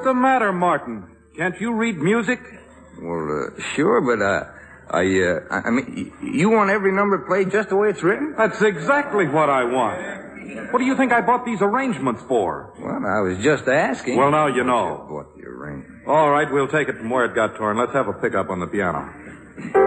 the matter, Martin? Can't you read music? Well, sure, but, I mean, you want every number played just the way it's written? That's exactly what I want. What do you think I bought these arrangements for? Well, I was just asking. Well, now you know. What the arrangement? All right, we'll take it from where it got torn. Let's have a pickup on the piano.